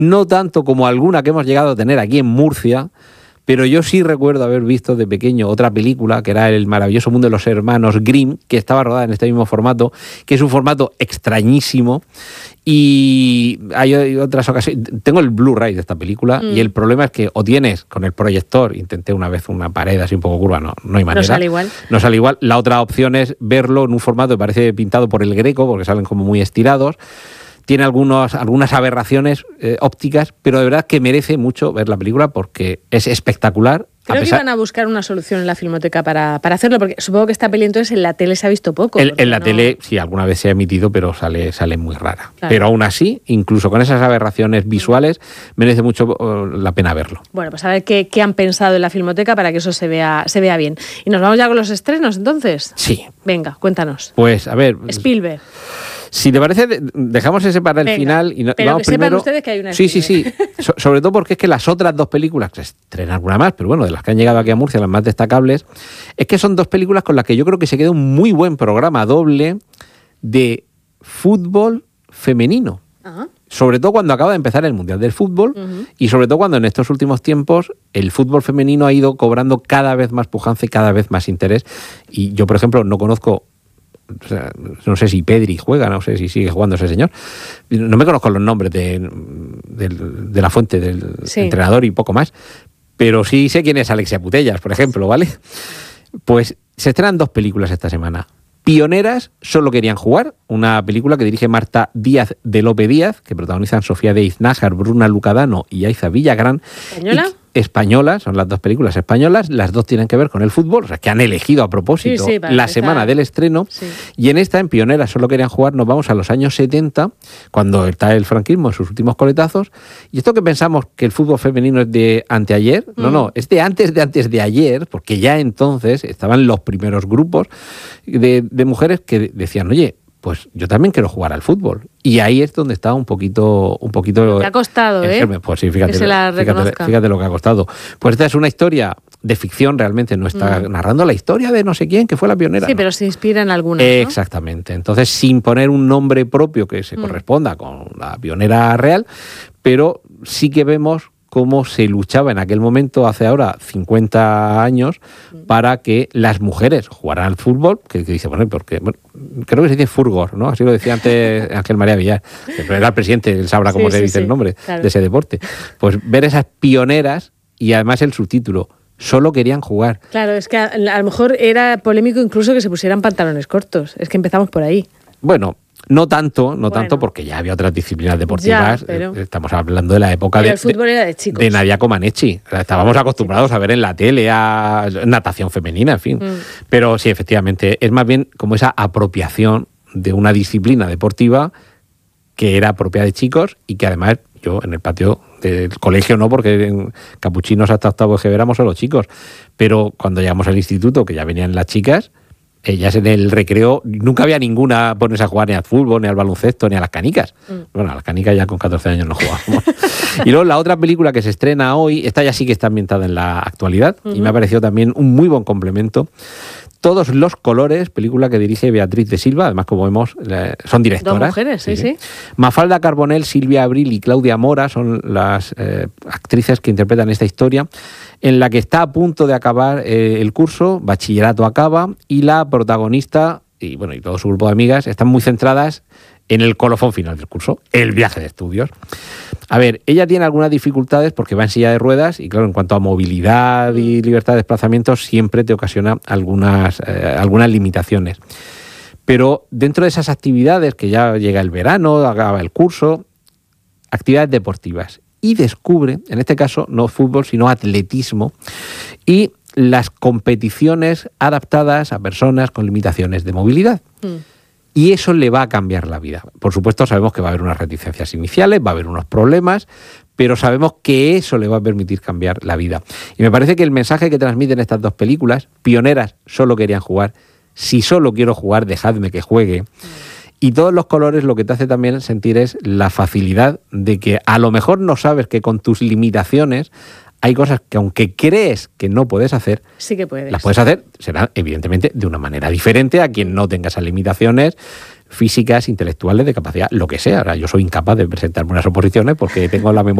no tanto como alguna que hemos llegado a tener aquí en Murcia, pero yo sí recuerdo haber visto de pequeño otra película que era El maravilloso mundo de los hermanos Grimm, que estaba rodada en este mismo formato, que es un formato extrañísimo. Y hay otras ocasiones. Tengo el Blu-ray de esta película y el problema es que o tienes con el proyector, intenté una vez una pared así un poco curva, no hay manera. No sale igual. No sale igual. La otra opción es verlo en un formato que parece pintado por el Greco, porque salen como muy estirados. Tiene algunas aberraciones ópticas, pero de verdad que merece mucho ver la película porque es espectacular. Creo que iban a buscar una solución en la Filmoteca para hacerlo, porque supongo que esta peli entonces en la tele se ha visto poco. En la tele sí, alguna vez se ha emitido, pero sale muy rara. Claro. Pero aún así, incluso con esas aberraciones visuales, merece mucho la pena verlo. Bueno, pues a ver qué han pensado en la Filmoteca para que eso se vea bien. ¿Y nos vamos ya con los estrenos entonces? Sí. Venga, cuéntanos. Pues a ver... Spielberg. Si te parece, dejamos ese para el final. Y pero vamos que sepan primero... ustedes que hay una... Sí. Sobre todo porque es que las otras dos películas, que se estrenan alguna más, pero bueno, de las que han llegado aquí a Murcia, las más destacables, es que son dos películas con las que yo creo que se queda un muy buen programa doble de fútbol femenino. Ajá. Sobre todo cuando acaba de empezar el Mundial del Fútbol y sobre todo cuando en estos últimos tiempos el fútbol femenino ha ido cobrando cada vez más pujanza y cada vez más interés. Y yo, por ejemplo, no conozco... O sea, no sé si Pedri juega, no sé si sigue jugando ese señor. No me conozco los nombres de la fuente del entrenador y poco más, pero sí sé quién es Alexia Putellas, por ejemplo, ¿vale? Pues se estrenan dos películas esta semana. Pioneras, solo querían jugar, una película que dirige Marta Díaz de Lope Díaz, que protagonizan Sofía de Iznájar, Bruna Lucadano y Aiza Villagrán. ¿Española? Españolas, son las dos películas españolas, las dos tienen que ver con el fútbol, o sea, que han elegido a propósito la semana del estreno, y en esta, en Pioneras, solo querían jugar, nos vamos a los años 70, cuando está el franquismo en sus últimos coletazos, y esto que pensamos que el fútbol femenino es de anteayer, no, es de antes de ayer, porque ya entonces estaban los primeros grupos de mujeres que decían, oye, pues yo también quiero jugar al fútbol. Y ahí es donde está un poquito... Te ha costado, Pues sí, fíjate, que se la reconozca. Fíjate lo que ha costado. Pues esta es una historia de ficción, realmente no está narrando la historia de no sé quién, que fue la pionera. Sí, pero se inspira en alguna, ¿no? Exactamente. Entonces, sin poner un nombre propio que se corresponda con la pionera real, pero sí que vemos cómo se luchaba en aquel momento, hace ahora 50 años, para que las mujeres jugaran al fútbol, que dice, bueno, porque creo que se dice furgor, ¿no? Así lo decía antes Ángel María Villar, que era el presidente, él sabrá cómo se dice el nombre de ese deporte. Pues ver esas pioneras y además el subtítulo, solo querían jugar. Claro, es que a lo mejor era polémico incluso que se pusieran pantalones cortos, es que empezamos por ahí. Bueno, no tanto, porque ya había otras disciplinas deportivas. Estamos hablando de la época el fútbol era de chicos. De Nadia Comaneci. Estábamos acostumbrados a ver en la tele a natación femenina, en fin. Pero sí, efectivamente, es más bien como esa apropiación de una disciplina deportiva que era propia de chicos y que además yo en el patio del colegio no, porque en capuchinos hasta octavo GB éramos solo chicos. Pero cuando llegamos al instituto, que ya venían las chicas, ellas en el recreo, nunca había ninguna ponerse a jugar ni al fútbol, ni al baloncesto, ni a las canicas. Bueno, a las canicas ya con 14 años no jugábamos. Y luego la otra película que se estrena hoy, esta ya sí que está ambientada en la actualidad, y me ha parecido también un muy buen complemento. Todos los colores, película que dirige Beatriz de Silva, además como vemos son directoras. Dos mujeres, sí. Mafalda Carbonell, Silvia Abril y Claudia Mora son las actrices que interpretan esta historia, en la que está a punto de acabar el curso, bachillerato acaba, y la protagonista y todo su grupo de amigas están muy centradas en el colofón final del curso, el viaje de estudios. A ver, ella tiene algunas dificultades porque va en silla de ruedas y claro, en cuanto a movilidad y libertad de desplazamiento siempre te ocasiona algunas limitaciones. Pero dentro de esas actividades, que ya llega el verano, acaba el curso, actividades deportivas. Y descubre, en este caso, no fútbol, sino atletismo y las competiciones adaptadas a personas con limitaciones de movilidad. Y eso le va a cambiar la vida. Por supuesto, sabemos que va a haber unas reticencias iniciales, va a haber unos problemas, pero sabemos que eso le va a permitir cambiar la vida. Y me parece que el mensaje que transmiten estas dos películas, Pioneras, solo querían jugar, si solo quiero jugar, dejadme que juegue. Y Todos los colores lo que te hace también sentir es la facilidad de que a lo mejor no sabes que con tus limitaciones hay cosas que aunque crees que no puedes hacer, sí que puedes. Las puedes hacer, será evidentemente de una manera diferente a quien no tenga esas limitaciones físicas, intelectuales, de capacidad, lo que sea. Ahora, yo soy incapaz de presentarme unas oposiciones porque tengo la memoria